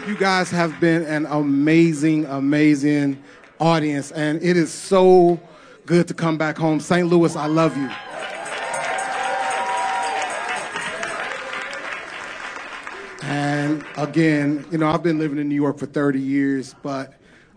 You guys have been an amazing, amazing audience, and it is so good to come back home. St. Louis, I love you. And again, you know, I've been living in New York for 30 years, but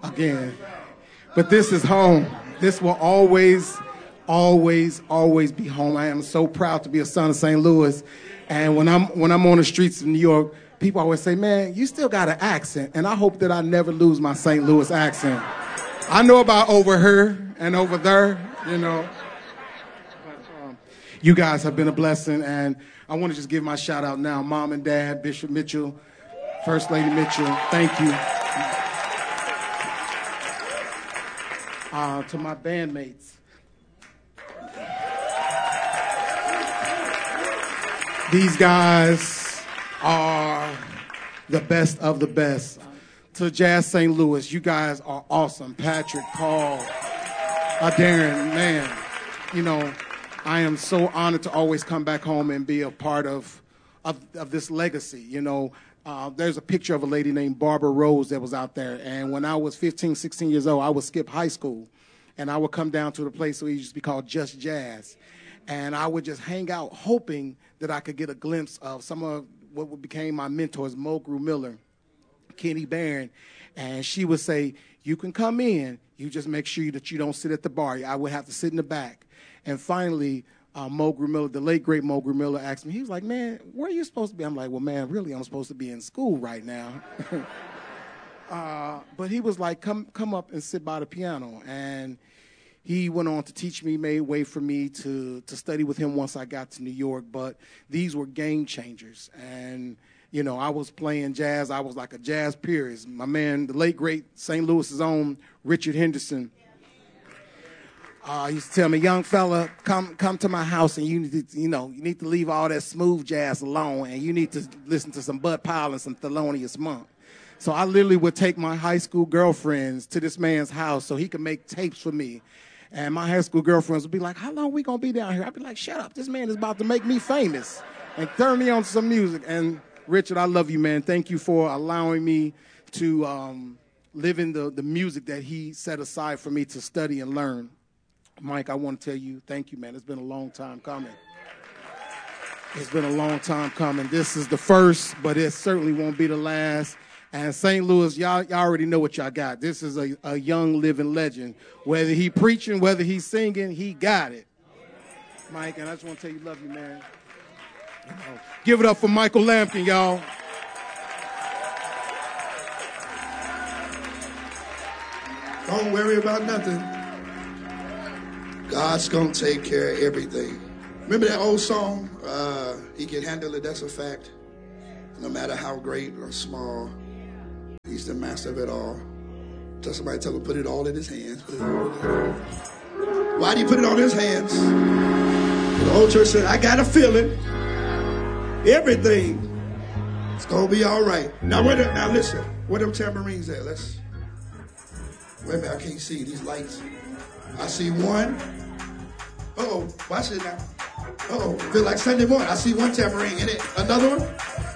this is home. This will always, always, always be home. I am so proud to be a son of St. Louis. And when I'm on the streets of New York, people always say, man, you still got an accent. And I hope that I never lose my St. Louis accent. I know about over here and over there, you know. But, you guys have been a blessing. And I want to just give my shout out now. Mom and Dad, Bishop Mitchell, First Lady Mitchell, thank you. To my bandmates. These guys are the best of the best. To Jazz St. Louis, you guys are awesome. Patrick, Paul, Darren, man, you know, I am so honored to always come back home and be a part of this legacy. You know, there's a picture of a lady named Barbara Rose that was out there. And when I was 15, 16 years old, I would skip high school. And I would come down to the place where it used to be called Just Jazz. And I would just hang out hoping that I could get a glimpse of some of what became my mentors, Mulgrew Miller, Kenny Barron. And she would say, you can come in, you just make sure that you don't sit at the bar. I would have to sit in the back. And finally, Mulgrew Miller, the late, great Mulgrew Miller, asked me, he was like, man, where are you supposed to be? I'm like, well, man, really, I'm supposed to be in school right now. But he was like, come up and sit by the piano. And he went on to teach me, made way for me to study with him once I got to New York. But these were game changers. And, you know, I was playing jazz. I was like a jazz purist. My man, the late, great St. Louis's own Richard Henderson, he used to tell me, young fella, come to my house and you need to leave all that smooth jazz alone and you need to listen to some Bud Powell and some Thelonious Monk. So I literally would take my high school girlfriends to this man's house so he could make tapes for me. And my high school girlfriends would be like, how long we going to be down here? I'd be like, shut up. This man is about to make me famous and turn me on to some music. And Richard, I love you, man. Thank you for allowing me to live in the music that he set aside for me to study and learn. Mike, I want to tell you, thank you, man. It's been a long time coming. It's been a long time coming. This is the first, but it certainly won't be the last. And St. Louis, y'all already know what y'all got. This is a young living legend. Whether he preaching, whether he's singing, he got it. Mike, and I just want to tell you, love you, man. Give it up for Michael Lampkin, y'all. Don't worry about nothing. God's going to take care of everything. Remember that old song? He can handle it, that's a fact. No matter how great or small, he's the master of it all. Tell somebody, tell him, put it all in his hands. Why do you put it all in his hands? The old church said, I got a feeling. Everything is going to be all right. Now listen, where them tambourines at? Wait a minute, I can't see these lights. I see one. Uh-oh, watch it now. Uh-oh, feel like Sunday morning. I see one tambourine in it. Another one.